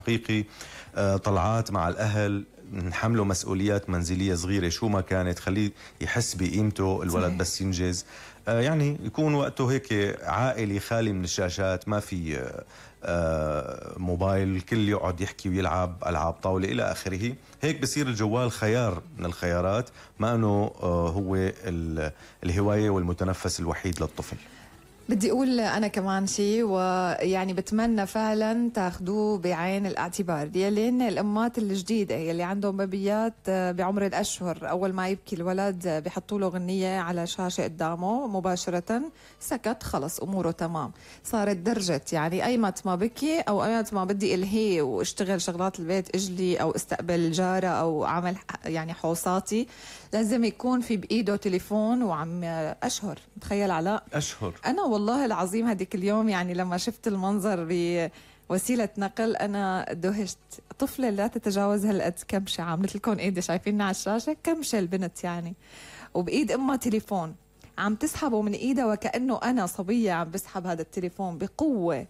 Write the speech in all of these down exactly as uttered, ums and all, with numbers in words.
حقيقي طلعات مع الأهل، نحمله مسؤوليات منزلية صغيرة شو ما كانت، خليه يحس بقيمته الولد بس ينجز، يعني يكون وقته هيك عائلي خالي من الشاشات، ما في موبايل، الكل يقعد يحكي ويلعب ألعاب طاولة إلى آخره. هيك بصير الجوال خيار من الخيارات، ما أنه هو الهواية والمتنفس الوحيد للطفل. بدي أقول أنا كمان شيء، ويعني بتمنى فعلا تاخدوه بعين الاعتبار، يلي هن الأمات الجديدة يلي عندهم بيبيات بعمر الأشهر، أول ما يبكي الولد بيحطوا له غنية على شاشة قدامه مباشرة، سكت خلص أموره تمام. صارت درجة يعني أيمت ما بكي أو أيمت ما بدي إلهي واشتغل شغلات البيت، اجلي أو استقبل جارة أو عمل يعني حوصاتي، لازم يكون في بإيده تليفون وعم أشهر. تخيل علاء أشهر. أنا والله العظيم هديك اليوم يعني لما شفت المنظر بوسيلة نقل أنا دهشت. طفلة لا تتجاوز هالقد كمشة، عملت لكم إيدي شايفينها على الشاشة، كمشة البنت يعني، وبإيد أمها تليفون عم تسحبه من إيدها وكأنه أنا صبية عم بسحب هذا التليفون بقوة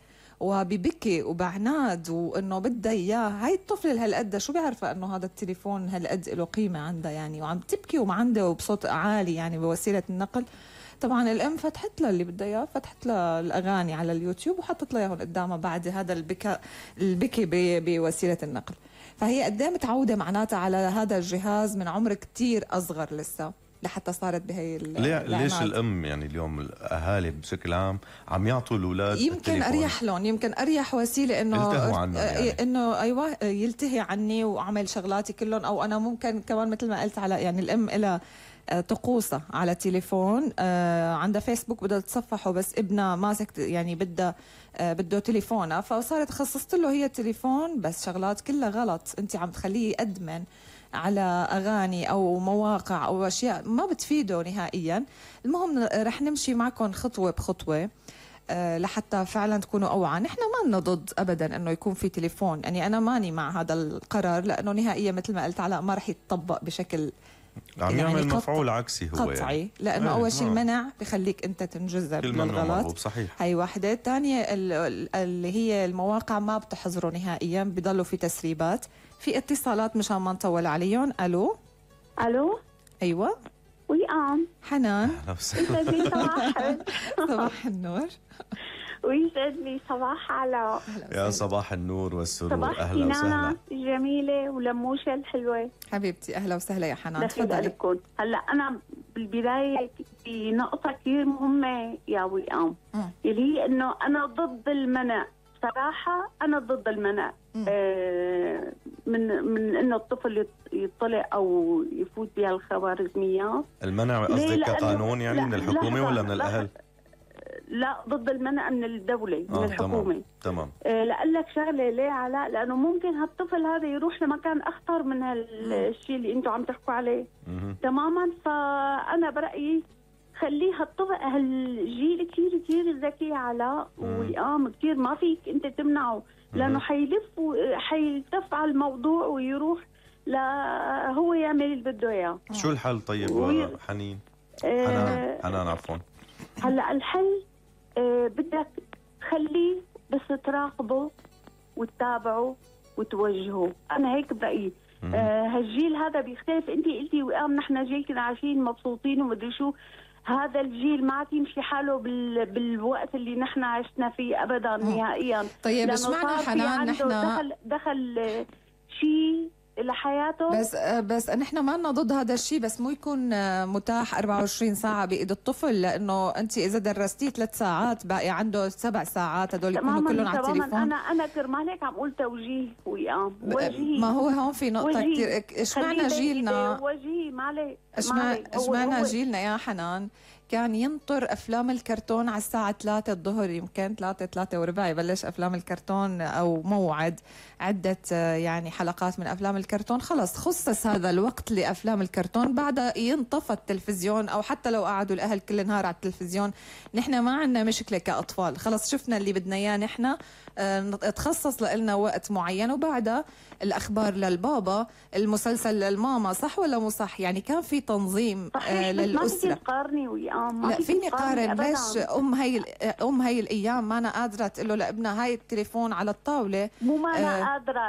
وببكي وبعناد وإنه بدها إياه. هاي الطفلة هالقد شو بيعرفها إنه هذا التليفون هالقد له قيمة عندها يعني، وعم تبكي وما عندها وبصوت عالي يعني بوسيلة النقل. طبعا الام فتحت لها اللي بدها اياه، فتحت لها الاغاني على اليوتيوب وحطت لها اياهم قدامها بعد هذا البكاء البكي بوسيله النقل. فهي قد ايه متعوده معناتها على هذا الجهاز من عمر كتير اصغر لسه لحتى صارت بهي ليه ليش الام يعني اليوم الاهالي بشكل عام عم يعطوا الاولاد يمكن التليفون؟ اريح لهم، يمكن اريح وسيله انه يعني. انه ايوه يلتهي عني واعمل شغلاتي كلهم، او انا ممكن كمان مثل ما قلت على يعني الام لها طقوسة على تليفون، آه عندها فيسبوك بدها تصفحه بس ابنها ماسك يعني بدها آه بده تليفونها، فصارت خصصت له هي التليفون بس شغلات كلها غلط، انت عم تخليه يأدمن على أغاني أو مواقع أو أشياء ما بتفيده نهائيا. المهم رح نمشي معكم خطوة بخطوة أه لحتى فعلا تكونوا أوعى. نحن ما لنا ضد أبدا أنه يكون في تليفون، يعني أنا ماني مع هذا القرار لأنه نهائيا مثل ما قلت علاء ما رح يتطبق بشكل عم يعني يعمل مفعول عكسي هو قطعي يعني. لأنه أيه أول شيء المنع بخليك أنت تنجذب للغلط، صحيح. هي واحدة. الثانية اللي هي المواقع ما بتحظروا نهائيا، بضلوا في تسريبات. في اتصالات مشان ما نطول عليهم. ألو ألو أيوة ويقام حنان يسعد لي صباح صباح النور ويسعد لي صباح علاء. يا صباح النور والسرور، صباح أهلا وسهلا. جميلة ولموشة الحلوة حبيبتي، أهلا وسهلا يا حنان. تفضلي. هلا أنا بالبداية في نقطة كثير مهمة يا ويقام، اللي هي إنه أنا ضد المنع. صراحة أنا ضد المنع آه من من إنه الطفل يطلع أو يفوت بها الخوارزميات. المنع قصدك كقانون يعني من الحكومة ولا من الأهل؟ لا، ضد المنع من الدولة، من آه الحكومة. تمام تمام. آه لأقلك شغلة ليه علاء؟ لأنه ممكن هالطفل هذا يروح لمكان أخطر من هالشيء اللي أنتم عم تحكوا عليه. مم. تماما. فأنا برأيي خليه هالطفل هالجيل كثير كثير ذكي علاء ويقام كثير، ما فيك أنت تمنعه لأنه حيلف وحيلتف على الموضوع ويروح لا هو يعمل اللي بده إياه. شو الحل طيب وي... حنين؟ آه حنان حنان عفوا. هلا الحل آه بدك تخليه بس تراقبه وتتابعه وتوجهه. انا هيك برايي. آه هالجيل هذا بيختلف. انت قلتي وقام نحن جيل كنا عايشين مبسوطين ومدري شو، هذا الجيل ما يمشي حاله بال... بالوقت اللي نحن عشنا فيه ابدا نهائيا. طيب ايش معنى حنان نحن دخل دخل شيء لحياته؟ بس بس نحن ما لنا ضد هذا الشيء، بس مو يكون متاح أربعة وعشرين ساعة بإيد الطفل، لأنه أنت إذا درستيه ثلاث ساعات باقي عنده سبع ساعات هدول يكونوا كلهم على التليفون. أنا أنا كرمال هيك عم أقول توجيه ويقام وجهي. ما هو هون في نقطة كثير. إيش معنى جيلنا وجهي مالي إيش معنى جيلنا يا حنان كان ينطر أفلام الكرتون على الساعة ثلاثة الظهر، يمكن ثلاثة ثلاثة وربع يبلش أفلام الكرتون أو موعد عدة يعني حلقات من أفلام الكرتون، خلص خصص هذا الوقت لأفلام الكرتون، بعدها ينطفى التلفزيون أو حتى لو قعدوا الأهل كل نهار على التلفزيون. نحن ما عندنا مشكلة كأطفال، خلص شفنا اللي بدنا إياه نحن، تخصص لنا وقت معين وبعدها الأخبار للبابا، المسلسل للماما، صح ولا مو صح؟ يعني كان في تنظيم آه للأسرة. ما تقارني وياه، لا فيني قارن. ليش ام هي ام هي الايام ما انا قادره تقول له لابنها هاي التليفون على الطاوله؟ مو ما انا آه قادره